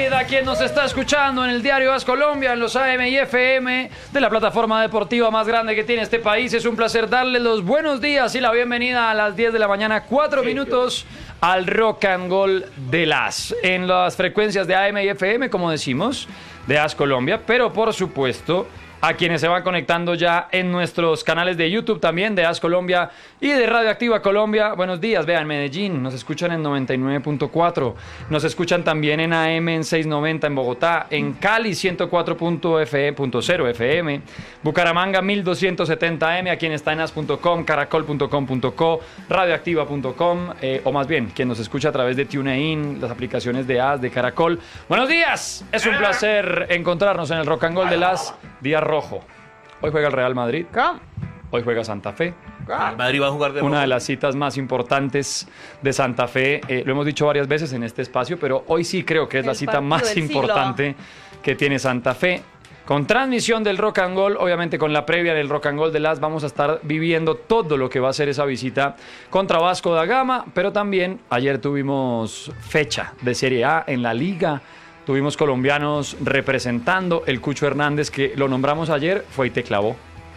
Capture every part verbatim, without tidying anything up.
Madrid, a quien nos está escuchando en el diario As Colombia, en los A M y F M de la plataforma deportiva más grande que tiene este país. Es un placer darles los buenos días y la bienvenida a las diez de la mañana, cuatro minutos, al Rock and Roll de las en las frecuencias de A M y F M, como decimos, de As Colombia, pero por supuesto a quienes se van conectando ya en nuestros canales de YouTube también, de As Colombia y de Radioactiva Colombia. Buenos días, vean, Medellín, nos escuchan en noventa y nueve punto cuatro, nos escuchan también en A M en seiscientos noventa en Bogotá, en Cali ciento cuatro punto cero F M, Bucaramanga mil doscientos setenta A M, a quien está en as punto com, caracol punto com punto co, radioactiva punto com, eh, o más bien, quien nos escucha a través de TuneIn, las aplicaciones de As, de Caracol. Buenos días, es un placer encontrarnos en el Rock and Roll de las Día Rojo. Hoy juega el Real Madrid. ¿Cómo? Hoy juega Santa Fe. El Madrid va a jugar de Una rojo. de las citas más importantes de Santa Fe. Eh, lo hemos dicho varias veces en este espacio, pero hoy sí creo que es la El cita partido más del siglo. importante que tiene Santa Fe. Con transmisión del Rock and Roll, obviamente con la previa del Rock and Roll de las, vamos a estar viviendo todo lo que va a ser esa visita contra Vasco da Gama, pero también ayer tuvimos fecha de Serie A en la Liga. Tuvimos colombianos representando, el Cucho Hernández, que lo nombramos ayer, fue y te clavó.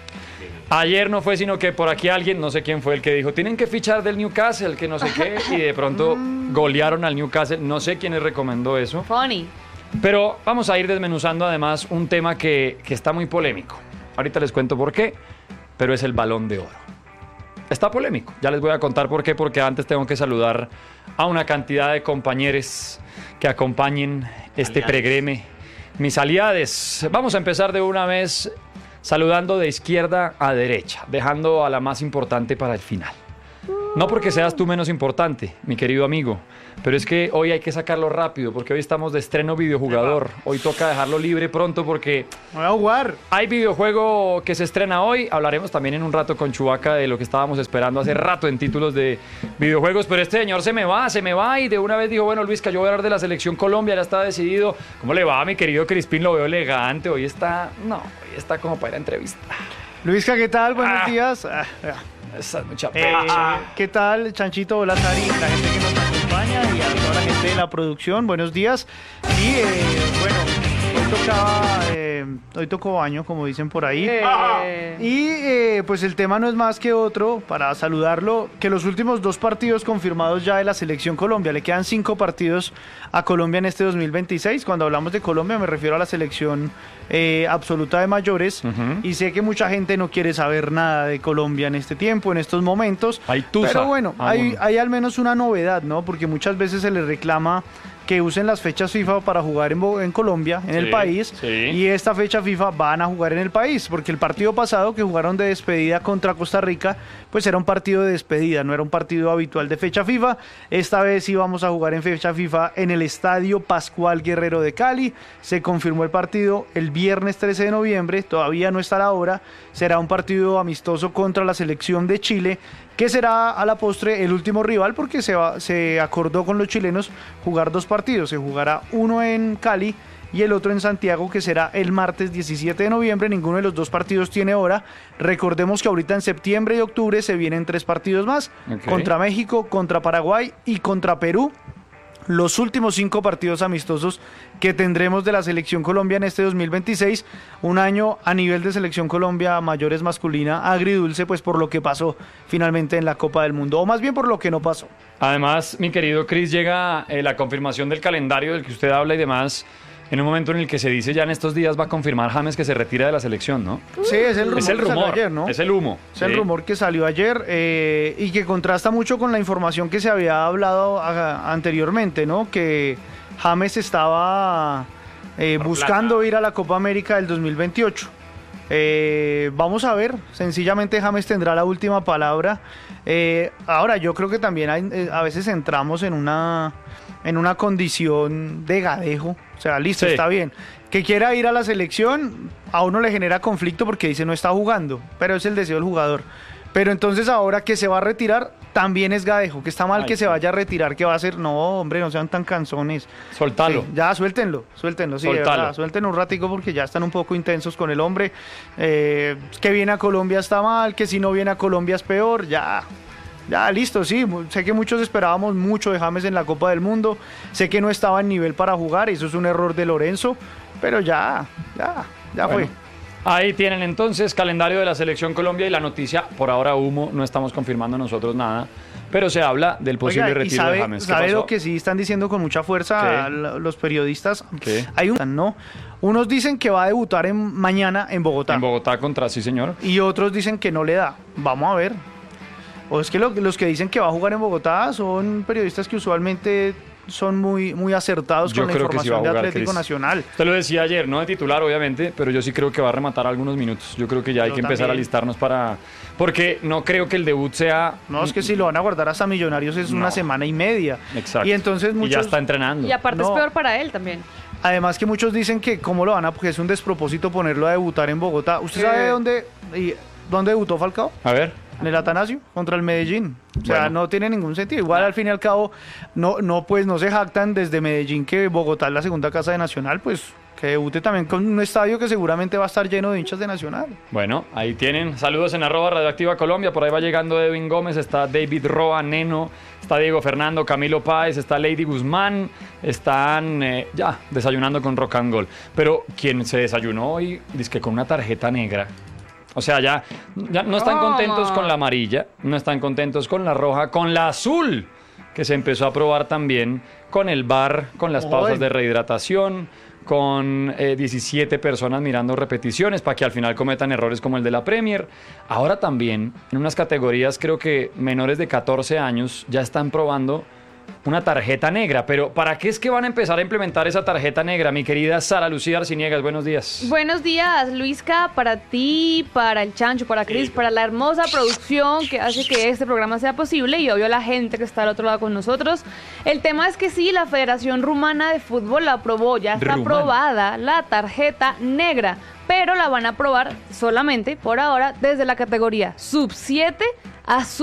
Ayer no fue sino que por aquí alguien, no sé quién fue el que dijo, tienen que fichar del Newcastle, que no sé qué, y de pronto golearon al Newcastle. No sé quién les recomendó eso. Funny. Pero vamos a ir desmenuzando además un tema que, que está muy polémico. Ahorita les cuento por qué, pero es el Balón de Oro. Está polémico, ya les voy a contar por qué, porque antes tengo que saludar a una cantidad de compañeros que acompañen este Aliades. pregreme. Mis aliades. Vamos a empezar de una vez saludando de izquierda a derecha, dejando a la más importante para el final. No porque seas tú menos importante, mi querido amigo, pero es que hoy hay que sacarlo rápido, porque hoy estamos de estreno videojugador. Hoy toca dejarlo libre pronto porque Me voy a jugar. hay videojuego que se estrena hoy. Hablaremos también en un rato con Chubaca de lo que estábamos esperando hace rato en títulos de videojuegos. Pero este señor se me va, se me va y de una vez dijo, bueno, Luis, que yo voy a hablar de la selección Colombia, ya está decidido. ¿Cómo le va, mi querido Crispín? Lo veo elegante. Hoy está, no, hoy está como para ir a entrevista. Luisca, ¿qué tal? Buenos Ah. días. Ah, Esa es mucha eh, pecha. ¿Qué tal, Chanchito? Hola, Sari, la gente que nos acompaña y a toda la gente de la producción. Buenos días. Y eh, bueno, hoy tocaba, eh, hoy tocó baño, como dicen por ahí. Eh, Y eh, pues el tema no es más que otro, para saludarlo, que los últimos dos partidos confirmados ya de la Selección Colombia. Le quedan cinco partidos a Colombia en este dos mil veintiséis. Cuando hablamos de Colombia me refiero a la selección eh, absoluta de mayores. Ujú. Y sé que mucha gente no quiere saber nada de Colombia en este tiempo, en estos momentos. Hay tusa. Pero bueno, Ah, hay, bueno. hay al menos una novedad, ¿no? Porque muchas veces se les reclama que usen las fechas FIFA para jugar en, Bo- en Colombia, en el Sí, país, sí. y esta fecha FIFA van a jugar en el país, porque el partido pasado que jugaron de despedida contra Costa Rica, pues era un partido de despedida, no era un partido habitual de fecha FIFA. Esta vez sí vamos a jugar en fecha FIFA en el Estadio Pascual Guerrero de Cali. Se confirmó el partido el viernes trece de noviembre, todavía no está la hora. Será un partido amistoso contra la selección de Chile, que será a la postre el último rival, porque se, va- se acordó con los chilenos jugar dos partidos. Se jugará uno en Cali y el otro en Santiago, que será el martes diecisiete de noviembre. Ninguno de los dos partidos tiene hora. Recordemos que ahorita en septiembre y octubre se vienen tres partidos más, Ok. contra México, contra Paraguay y contra Perú. Los últimos cinco partidos amistosos que tendremos de la Selección Colombia en este dos mil veintiséis, un año a nivel de Selección Colombia mayores masculina agridulce, pues por lo que pasó finalmente en la Copa del Mundo, o más bien por lo que no pasó. Además, mi querido Chris, llega eh, la confirmación del calendario del que usted habla y demás, en un momento en el que se dice ya en estos días va a confirmar James que se retira de la selección, ¿no? Sí, es el rumor, es el que salió rumor, ayer, ¿no? es el humo. Es el sí. rumor que salió ayer eh, y que contrasta mucho con la información que se había hablado a- anteriormente, ¿no? Que James estaba eh, Por buscando plata. ir a la Copa América del dos mil veintiocho. Eh, vamos a ver, sencillamente James tendrá la última palabra. Eh, ahora, yo creo que también hay, eh, a veces entramos en una, en una condición de gadejo. O sea, listo, Sí. está bien. Que quiera ir a la selección, a uno le genera conflicto porque dice no está jugando, pero es el deseo del jugador. Pero entonces ahora que se va a retirar, también es gadejo, que está mal Ay, que sí. se vaya a retirar, que va a hacer, no, hombre, no sean tan canzones. Soltalo. Sí, ya, suéltenlo, suéltenlo, sí, de Soltalo. verdad, suéltenlo un ratico porque ya están un poco intensos con el hombre. Eh, que viene a Colombia está mal, que si no viene a Colombia es peor, ya. Ya, listo, sí. Sé que muchos esperábamos mucho de James en la Copa del Mundo. Sé que no estaba en nivel para jugar, eso es un error de Lorenzo. Pero ya, ya, ya Bueno, fue. ahí tienen entonces calendario de la Selección Colombia y la noticia, por ahora humo, no estamos confirmando nosotros nada, pero se habla del posible Oiga, y retiro sabe, de James. ¿Qué ¿sabe pasó? lo que sí están diciendo con mucha fuerza ¿Qué? la- los periodistas? ¿Qué? Hay un, ¿no? Unos dicen que va a debutar en, mañana en Bogotá. En Bogotá contra, sí señor. Y otros dicen que no le da. Vamos a ver. O es que lo- los que dicen que va a jugar en Bogotá son periodistas que usualmente son muy, muy acertados Yo con la creo que sí va a información de jugar, Atlético Cris. Nacional. Usted lo decía ayer, no de titular obviamente, pero yo sí creo que va a rematar algunos minutos. Yo creo que ya hay Yo que empezar también. a listarnos para... Porque no creo que el debut sea... No, es que si lo van a guardar hasta Millonarios es No. una semana y media. Exacto. Y entonces Y ya muchos... está entrenando. Y aparte No. es peor para él también. Además que muchos dicen que cómo lo van a... Porque es un despropósito ponerlo a debutar en Bogotá. ¿Usted Eh. sabe dónde, y, dónde debutó Falcao? A ver. En el Atanasio contra el Medellín. O sea, Bueno. no tiene ningún sentido. Igual al fin y al cabo, no, no, pues no se jactan desde Medellín que Bogotá es la segunda casa de Nacional, pues que debute también con un estadio que seguramente va a estar lleno de hinchas de Nacional. Bueno, ahí tienen. Saludos en arroba Radioactiva Colombia. Por ahí va llegando Edwin Gómez, está David Roa Neno, está Diego Fernando, Camilo Páez, está Lady Guzmán, están eh, ya desayunando con Rock and Gold. Pero quien se desayunó hoy, dice que con una tarjeta negra. O sea, ya, ya no están ¿Cómo? contentos con la amarilla, no están contentos con la roja, con la azul, que se empezó a probar también con el V A R, con las pausas Ay. de rehidratación, con eh, diecisiete personas mirando repeticiones para que al final cometan errores como el de la Premier. Ahora también, en unas categorías creo que menores de catorce años ya están probando una tarjeta negra. Pero ¿para qué es que van a empezar a implementar esa tarjeta negra? Mi querida Sara Lucía Arciniegas, buenos días. Buenos días, Luisca, para ti, para el Chancho, para Cris, para la hermosa producción que hace que este programa sea posible y obvio la gente que está al otro lado con nosotros. El tema es que sí, la Federación Rumana de Fútbol la aprobó, ya está Rumana. aprobada la tarjeta negra, pero la van a aprobar solamente por ahora desde la categoría sub siete a sub